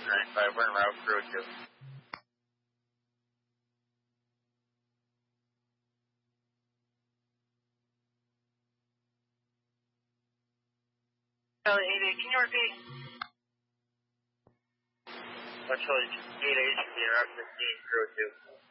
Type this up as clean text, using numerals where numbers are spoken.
95. We're en route crew 2. Charlie 88, can you repeat? Charlie 88 should be en route 15, crew 2.